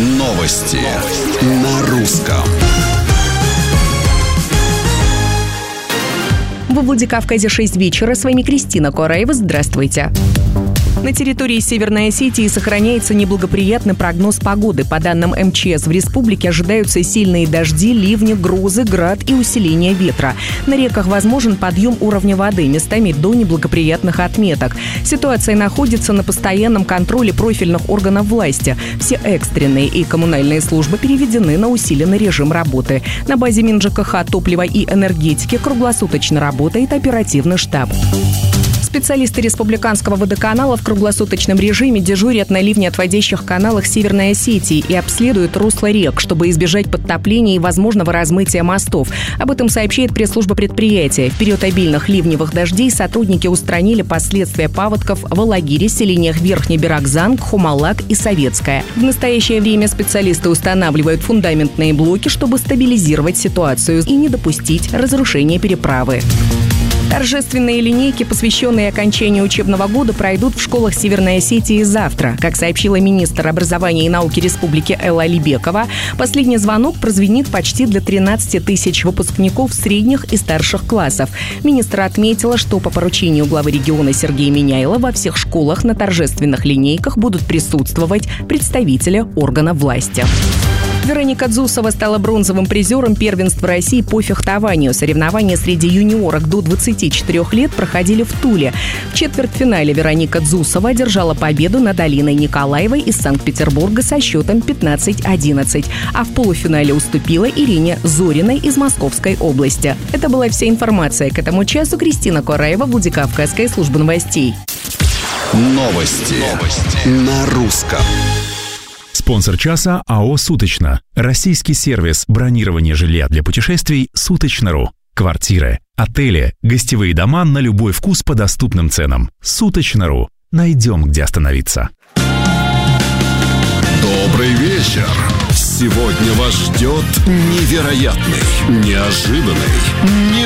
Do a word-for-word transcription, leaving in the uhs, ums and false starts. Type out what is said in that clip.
Новости на русском. Во Владикавказе шесть вечера. С вами Кристина Кораева. Здравствуйте. На территории Северной Осетии сохраняется неблагоприятный прогноз погоды. По данным эм че эс, в республике ожидаются сильные дожди, ливни, грозы, град и усиление ветра. На реках возможен подъем уровня воды, местами до неблагоприятных отметок. Ситуация находится на постоянном контроле профильных органов власти. Все экстренные и коммунальные службы переведены на усиленный режим работы. На базе МинЖКХ, топлива и энергетики круглосуточно работает оперативный штаб. Специалисты Республиканского водоканала в круглосуточном режиме дежурят на ливнеотводящих каналах Северной Осетии и обследуют русло рек, чтобы избежать подтопления и возможного размытия мостов. Об этом сообщает пресс-служба предприятия. В период обильных ливневых дождей сотрудники устранили последствия паводков в Алагире, селениях Верхний Беракзан, Хумалак и Советская. В настоящее время специалисты устанавливают фундаментные блоки, чтобы стабилизировать ситуацию и не допустить разрушения переправы. Торжественные линейки, посвященные окончанию учебного года, пройдут в школах Северной Осетии завтра. Как сообщила министр образования и науки республики Элла Алибекова, последний звонок прозвенит почти для тринадцати тысяч выпускников средних и старших классов. Министр отметила, что по поручению главы региона Сергея Миняйла во всех школах на торжественных линейках будут присутствовать представители органов власти. Вероника Дзусова стала бронзовым призером первенства России по фехтованию. Соревнования среди юниорок до двадцати четырёх лет проходили в Туле. В четвертьфинале Вероника Дзусова одержала победу над Алиной Николаевой из Санкт-Петербурга со счетом пятнадцать одиннадцать, а в полуфинале уступила Ирине Зориной из Московской области. Это была вся информация к этому часу. Кристина Кораева, Владикавказская служба новостей. Новости, Новости. на русском. Спонсор часа АО «Суточно». Российский сервис бронирования жилья для путешествий «Суточно.ру». Квартиры, отели, гостевые дома на любой вкус по доступным ценам. «Суточно.ру». Найдем, где остановиться. Добрый вечер. Сегодня вас ждет невероятный, неожиданный,